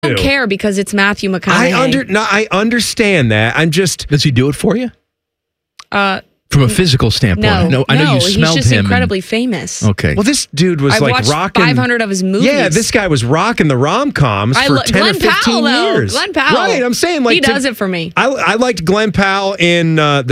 don't care because it's Matthew McConaughey. I understand that. I'm just... Does he do it for you? From a physical standpoint. I know you smelled him. He's just incredibly famous. Okay. Well, this dude was watched rocking 500 of his movies. Yeah, this guy was rocking the rom-coms for 10 or 15 years. Glenn Powell. Right, I'm saying he does it for me. I liked Glenn Powell in the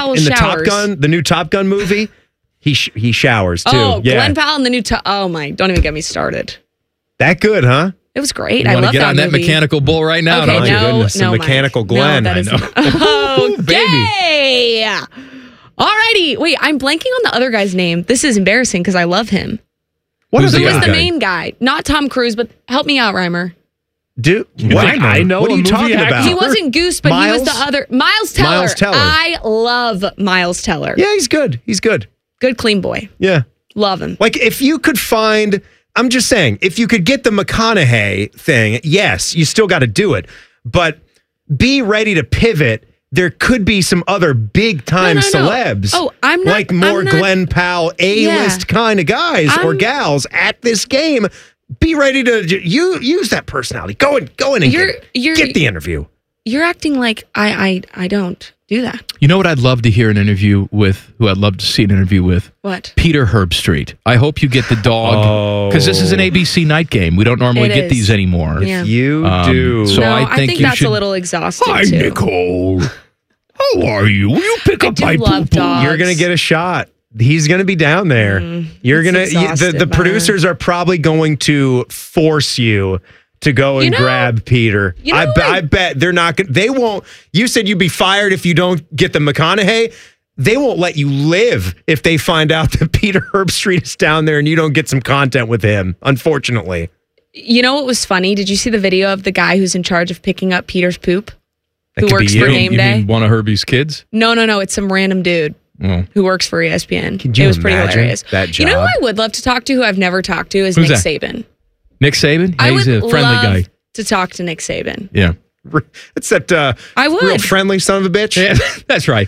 new Top Gun movie. He showers too. Oh, yeah. Glenn Powell in the new oh my, don't even get me started. That good, huh? It was great. I love that movie. You want to get on that movie. Mechanical Bull right now? Okay, no, Mechanical Glenn. No, that is I know. Oh, baby. Alrighty. Wait, I'm blanking on the other guy's name. This is embarrassing because I love him. Who was the main guy? Not Tom Cruise, but help me out, Reimer. Dude, I know what are you talking about? He wasn't Goose, but he was the other. Miles Teller. Miles Teller. I love Miles Teller. Yeah, he's good. He's good. Good, clean boy. Yeah. Love him. Like, if you could find... I'm just saying, if you could get the McConaughey thing, yes, you still got to do it. But be ready to pivot. There could be some other big-time celebs. Oh, I'm not... Like more Glenn Powell, A-list kind of guys or gals at this game. Be ready to use that personality. Go in and get the interview. You're acting like I don't do that. You know what I'd love to hear an interview with, who I'd love to see an interview with? What? Peter Herbstreit. I hope you get the dog. Because this is an ABC night game. We don't normally get these anymore. Yeah. You do. So no, I think that's a little exhausting, Hi, too. Nicole. How are you? Will you pick up my poo-poo? You're going to get a shot. He's going to be down there. You're going to... The producers are probably going to force you to go and grab Peter. I bet they're not going to... They won't... You said you'd be fired if you don't get the McConaughey. They won't let you live if they find out that Peter Herbstreit is down there and you don't get some content with him, unfortunately. You know what was funny? Did you see the video of the guy who's in charge of picking up Peter's poop? Who works for Game Day? You mean one of Herbie's kids? No. It's some random dude who works for ESPN. It was pretty hilarious. That job? You know who I would love to talk to, who I've never talked to, is Nick Saban. Nick Saban? I he's would a friendly love guy. to talk to Nick Saban. Yeah. It's that I would. real friendly son of a bitch. Yeah, that's right.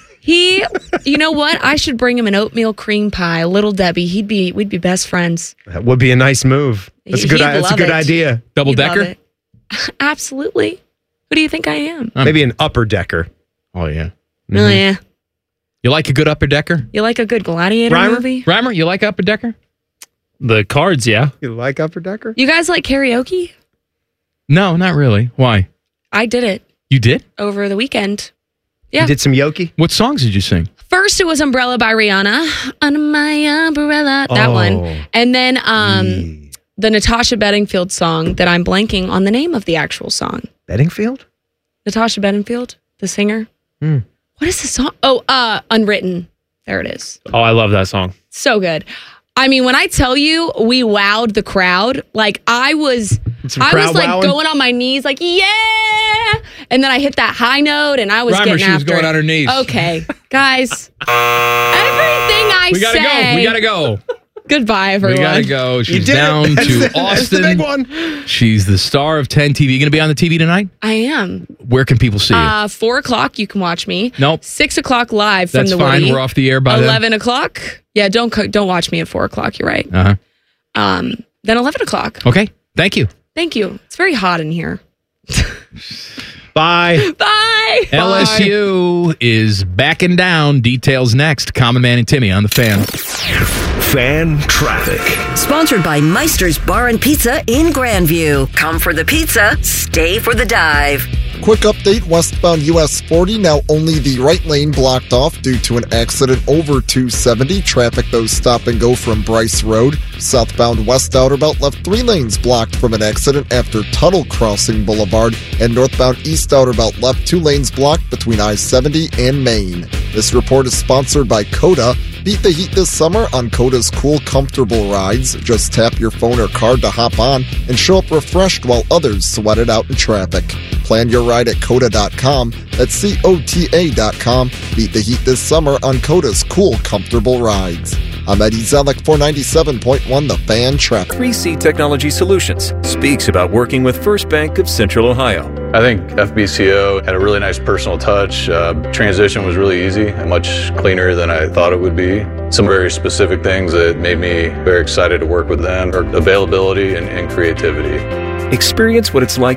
You know what? I should bring him an oatmeal cream pie, a Little Debbie. We'd be best friends. That would be a nice move. That's a good idea. Double decker? Absolutely. Who do you think I am? Maybe an upper decker. Oh, yeah. Mm-hmm. Oh, yeah. You like a good upper decker? You like a good gladiator movie? Reimer, you like upper decker? The Cards, yeah. You like upper decker? You guys like karaoke? No, not really. Why? I did it. You did? Over the weekend. Yeah. You did some yoki? What songs did you sing? First, it was Umbrella by Rihanna. Under my umbrella. That one. And then the Natasha Bedingfield song that I'm blanking on the name of the actual song. Bedingfield? Natasha Bedingfield, the singer. What is the song? Oh, Unwritten. There it is. Oh, I love that song. So good. I mean, when I tell you we wowed the crowd, like I was like going on my knees, like, yeah. And then I hit that high note and I was getting after she was going on her knees. Okay, guys. Everything I say. We gotta go. Goodbye, everyone. We gotta go. She's down to Austin. That's the big one. She's the star of 10 TV. You gonna be on the TV tonight? I am. Where can people see you? 4 o'clock, you can watch me. Nope. 6 o'clock live That's from the fine. Woody. We're off the air by 11 o'clock. Yeah, don't watch me at 4 o'clock. You're right. Then 11 o'clock. Okay. Thank you. Thank you. It's very hot in here. Bye. Bye. LSU is backing down. Details next. Common Man and Timmy on the Fan. Fan Traffic. Sponsored by Meister's Bar and Pizza in Grandview. Come for the pizza, stay for the dive. Quick update, westbound US 40, now only the right lane blocked off due to an accident over 270. Traffic though stop and go from Bryce Road. Southbound west outer belt left 3 lanes blocked from an accident after Tuttle crossing Boulevard. And northbound east outer belt left 2 lanes blocked between I-70 and Main. This report is sponsored by Coda. Beat the heat this summer on Coda's cool, comfortable rides. Just tap your phone or card to hop on and show up refreshed while others sweat it out in traffic. Plan your ride at Coda.com. That's COTA.com. Beat the heat this summer on Coda's cool, comfortable rides. I'm Eddie Zellick, 497.1 The Fan Traffic. 3C Technology Solutions speaks about working with First Bank of Central Ohio. I think FBCO had a really nice personal touch. Transition was really easy and much cleaner than I thought it would be. Some very specific things that made me very excited to work with them are availability and creativity. Experience what it's like